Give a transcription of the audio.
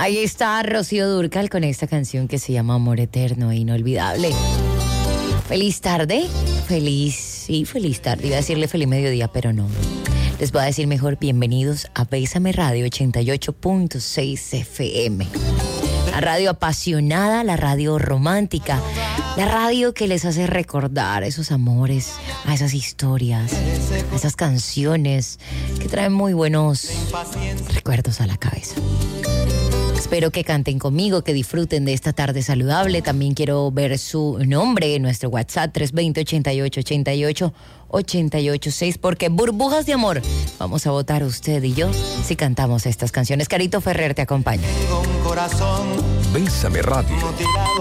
Ahí está Rocío Dúrcal con esta canción que se llama Amor Eterno e Inolvidable. Feliz tarde, feliz tarde. Iba a decirle feliz mediodía, pero no. Les voy a decir mejor bienvenidos a Bésame Radio 88.6 FM. La radio apasionada, la radio romántica, la radio que les hace recordar esos amores, a esas historias, a esas canciones que traen muy buenos recuerdos a la cabeza. Espero que canten conmigo, que disfruten de esta tarde saludable. También quiero ver su nombre en nuestro WhatsApp 320-88-88-886, porque burbujas de amor vamos a votar usted y yo si cantamos estas canciones. Carito Ferrer te acompaña. Bésame Radio.